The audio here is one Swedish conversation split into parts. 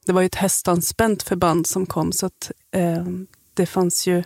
det var ju ett hästanspänt förband som kom, så att det fanns ju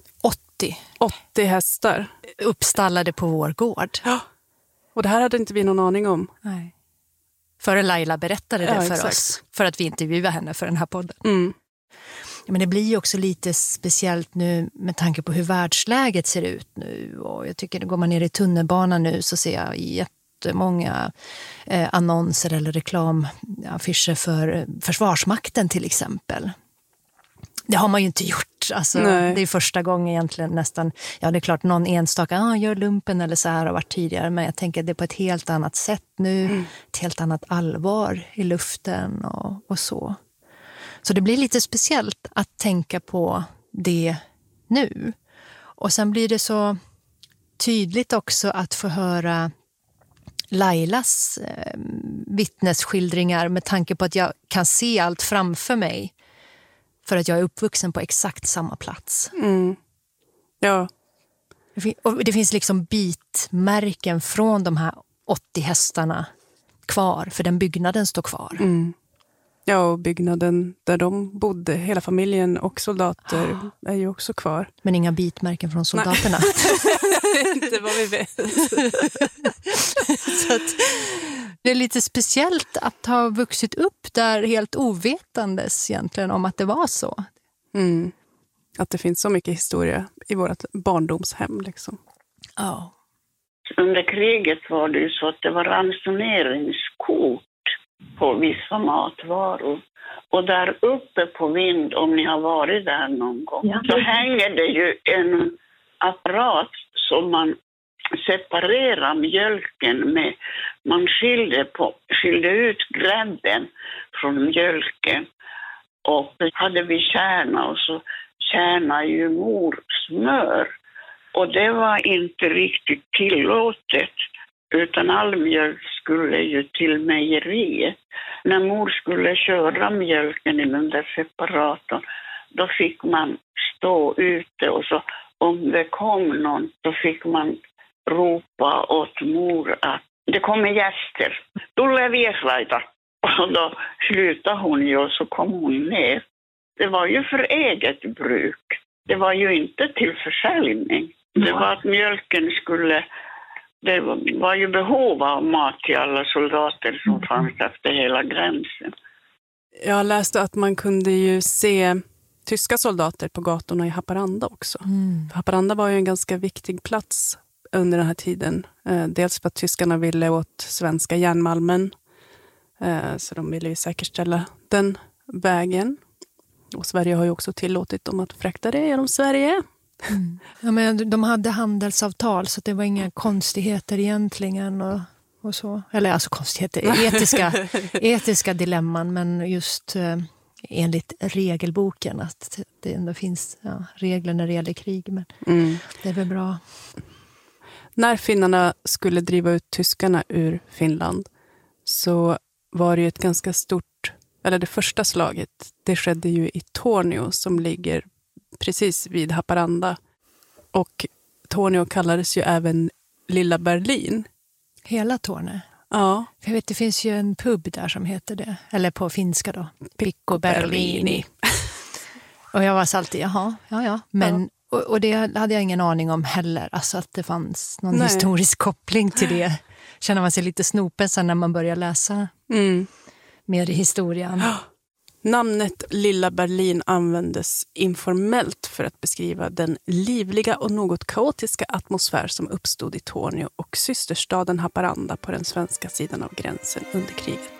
80 hästar. Uppstallade på vår gård. Ja, och det här hade inte vi någon aning om. Nej. Före Laila berättade det för oss. För att vi intervjuade henne för den här podden. Mm. Ja, men det blir ju också lite speciellt nu med tanke på hur världsläget ser ut nu. Och jag tycker att går man ner i tunnelbanan nu så ser jag jättemånga annonser eller reklamaffischer för Försvarsmakten till exempel. Det har man ju inte gjort. Alltså, det är första gången egentligen nästan, ja det är klart någon enstaka, gör lumpen eller så här har varit tidigare, men jag tänker att det är på ett helt annat sätt nu, ett helt annat allvar i luften och så. Så det blir lite speciellt att tänka på det nu. Och sen blir det så tydligt också att få höra Lailas vittnesskildringar med tanke på att jag kan se allt framför mig. För att jag är uppvuxen på exakt samma plats. Mm. Ja. Och det finns liksom bitmärken från de här 80 hästarna kvar. För den byggnaden står kvar. Mm. Ja, och byggnaden där de bodde, hela familjen och soldater är ju också kvar. Men inga bitmärken från soldaterna. Inte vad vi vet. Så att det är lite speciellt att ha vuxit upp där helt ovetandes egentligen om att det var så. Mm. Att det finns så mycket historia i vårt barndomshem liksom. Ja. Under kriget var det ju så att det var ransoneringskort på vissa matvaror. Och där uppe på Vind, om ni har varit där någon gång, så hänger det ju en apparat som man separerar mjölken med. Man skilde ut grädden från mjölken. Och hade vi kärna och så kärna ju mor smör. Och det var inte riktigt tillåtet. Utan all mjölk skulle ju till mejeriet. När mor skulle köra mjölken i den där separatorn, då fick man stå ute och så om det kom någon, då fick man ropa åt mor att det kommer gäster. Tulee vieraita. Och då slutade hon ju och så kom hon ner. Det var ju för eget bruk. Det var ju inte till försäljning. Det var att mjölken skulle... Det var ju behov av mat till alla soldater som fanns efter hela gränsen. Jag läste att man kunde ju se tyska soldater på gatorna i Haparanda också. Haparanda var ju en ganska viktig plats under den här tiden. Dels för att tyskarna ville åt svenska järnmalmen. Så de ville ju säkerställa den vägen. Och Sverige har ju också tillåtit dem att frakta det genom Sverige. Ja, men de hade handelsavtal så det var inga konstigheter egentligen och så. Eller alltså konstigheter, etiska dilemman, men just enligt regelboken att det ändå finns regler när det gäller krig. Men det är väl bra. När finnarna skulle driva ut tyskarna ur Finland så var det ju ett ganska stort, eller det första slaget, det skedde ju i Torneå som ligger precis vid Haparanda. Och Torneå kallades ju även Lilla Berlin. Hela Torneå? Ja. Jag vet, det finns ju en pub där som heter det. Eller på finska då. Picco Berlini. Och jag var så alltid, ja. Men, och det hade jag ingen aning om heller. Alltså att det fanns någon historisk koppling till det. Känner man sig lite snopen sen när man börjar läsa mer i historien. Namnet Lilla Berlin användes informellt för att beskriva den livliga och något kaotiska atmosfär som uppstod i Torneå och systerstaden Haparanda på den svenska sidan av gränsen under kriget.